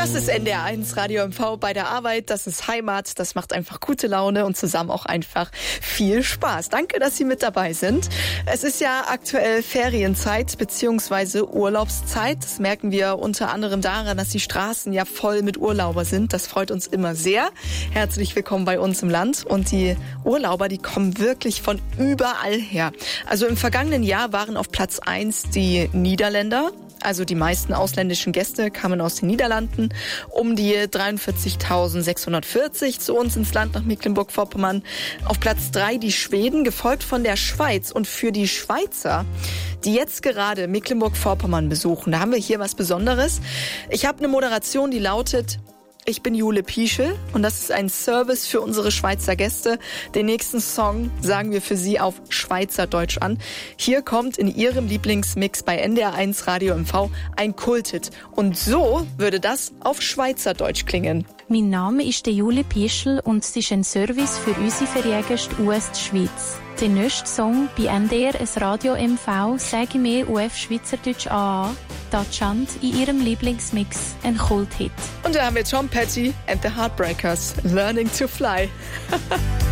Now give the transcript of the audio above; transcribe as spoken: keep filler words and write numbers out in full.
Das ist N D R eins Radio M V bei der Arbeit, das ist Heimat, das macht einfach gute Laune und zusammen auch einfach viel Spaß. Danke, dass Sie mit dabei sind. Es ist ja aktuell Ferienzeit bzw. Urlaubszeit. Das merken wir unter anderem daran, dass die Straßen ja voll mit Urlauber sind. Das freut uns immer sehr. Herzlich willkommen bei uns im Land. Und die Urlauber, die kommen wirklich von überall her. Also im vergangenen Jahr waren auf Platz eins die Niederländer. Also die meisten ausländischen Gäste kamen aus den Niederlanden, um die dreiundvierzigtausendsechshundertvierzig zu uns ins Land nach Mecklenburg-Vorpommern. Auf Platz drei die Schweden, gefolgt von der Schweiz. Und für die Schweizer, die jetzt gerade Mecklenburg-Vorpommern besuchen, da haben wir hier was Besonderes. Ich habe eine Moderation, die lautet: Ich bin Jule Pieschel und das ist ein Service für unsere Schweizer Gäste. Den nächsten Song sagen wir für Sie auf Schweizerdeutsch an. Hier kommt in Ihrem Lieblingsmix bei N D R eins Radio M V ein Kulthit. Und so würde das auf Schweizerdeutsch klingen. Mein Name ist Jule Pieschel und es ist ein Service für unsere Feriengäste aus der Schweiz. Der nächste Song bei N D R eins Radio M V sage mir auf Schweizerdeutsch an. Da chant in ihrem Lieblingsmix ein Kulthit. Und da haben wir Tom Petty and the Heartbreakers, Learning to Fly.